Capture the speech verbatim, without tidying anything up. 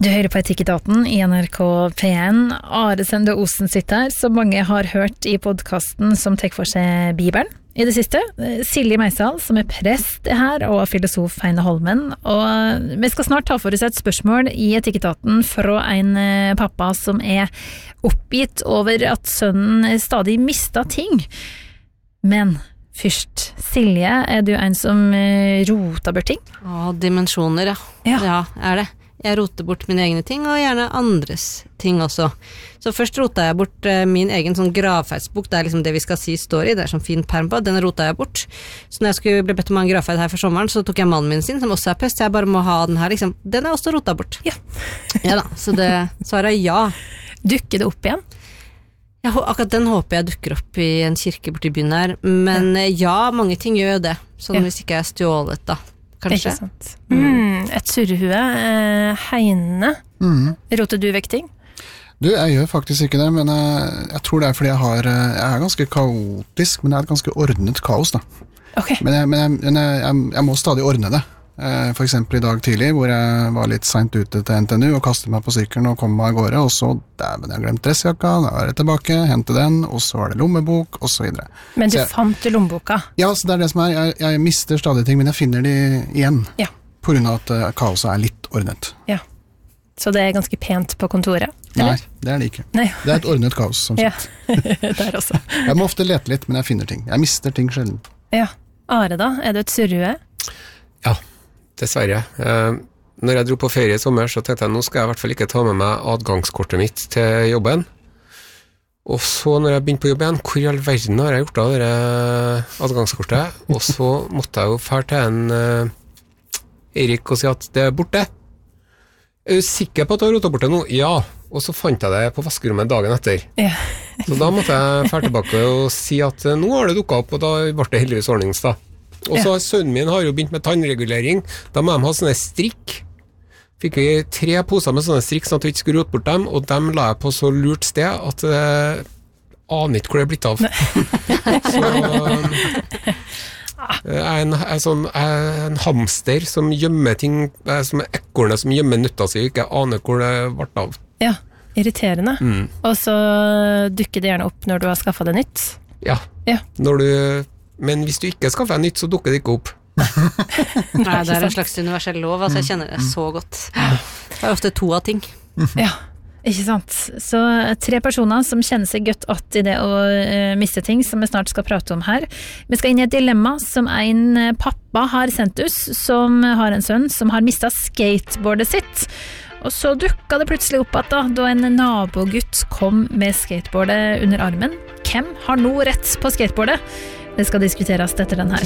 Du hører på Etikketaten i N R K P en. Are Sende Osen sitter her, som mange har hørt i podcasten som tek for seg Bibelen i det siste. Silje Meisal, som er prest her, og filosof Heine Holmen. Og vi skal snart ta for oss et spørsmål i Etikketaten fra en pappa som er oppgitt over at sønnen stadig mistet ting. Men først, Silje, er du en som roter bort ting? Å, dimensjoner, ja. Ja. Ja, er det. Jeg roter bort mine egne ting, og gjerne andres ting også. Så først rotet jeg bort uh, min egen sånn gravferdsbok, det er liksom det vi skal si står i, det er sånn fin perm på, den rotet jeg bort. Så når jeg skulle bli bedt om en gravferd her for sommeren, så tok jeg mannen min sin, som også er prest, jeg bare må ha den her, liksom. Den er også rotet bort. Ja. Ja da, så det svaret er ja. Dukker det opp igjen? Ja, akkurat den håper jeg dukker opp i en kirke borte i byen her, men ja, ja mange ting gjør jo det, sånn ja. Hvis ikke jeg er stjålet da. Kanskje. Ikke sant. Mm, et surrehue. Eh, Heine. Mm. Roter du vekk ting? Du, jeg gjør faktisk ikke det, men jeg, jeg tror det er fordi jeg har, jeg er ganske kaotisk, men jeg er et ganske ordnet kaos da. Okay. Men, jeg, men jeg, jeg, jeg, jeg må stadig ordne det. For eksempel i dag tidlig, hvor jeg var litt sent ute til N T N U og kastet meg på sykkelen og kom meg av gårde, og så, der, men jeg glemt dressjakka, da var jeg tilbake, hentet den, og så var det lommebok, og så videre. Men du jeg, fant lommeboka? Ja, så det er det som er, jeg, jeg mister stadig ting, men jeg finner de igjen, ja. På grunn av at uh, kaoset er litt ordnet. Ja, så det er ganske pent på kontoret? Eller? Nei, det er det ikke. Nei. Det er et ordnet kaos, som sagt. Ja, der også. Jeg må ofte lete litt, men jeg finner ting. Jeg mister ting sjelden. Ja, Are da, er du et surrehue? Ja. Dessverre. Eh, når jeg dro på ferie i sommer, så tenkte jeg, nå skal jeg i hvert fall ikke ta med meg adgangskortet mitt til jobben. Og så når jeg begynte på jobben, hvor i all verden har jeg gjort av det adgangskortet? Og så måtte jeg jo fære til en uh, Erik og si at det er borte. Er du sikker på at du har rotet bort det nå? Ja. Og så fant jeg det på vaskerommet dagen etter. Ja. Så da måtte jeg fære tilbake og si at uh, nå har det dukket opp, og da ble det heldigvis ordnings da. Og så ja. Sønnen min har jo begynt med tannregulering. Da må de ha sånne strikk. Fikk vi tre poser med sånne strikk, sånn at vi ikke skulle rote bort dem, og dem la jeg på så lurt sted at jeg aner ikke hvor det er blitt av. Så jeg er en, jeg er sånn, jeg er en hamster som gjemmer ting, som er ekornet som gjemmer nøtta si, og ikke aner hvor det ble av. Ja, irriterende. Mm. Og så dukker det gjerne opp når du har skaffet det nytt. Ja, ja. Når du... Men hvis du ikke skaffer deg nytt, så dukker det ikke opp. Nei, det er en slags universell lov, altså jeg kjenner det så godt. Det er ofte to av ting. Ja, ikke sant. Så tre personer som kjenner seg godt att i det å uh, miste ting, som vi snart skal prate om her. Vi skal inn i et dilemma som en pappa har sendt oss, som har en sønn som har mistet skateboardet sitt. Og så dukket det plutselig opp at da, da en nabogutt kom med skateboardet under armen. Hvem har nå rett på skateboardet? Det skal diskuteres etter den her.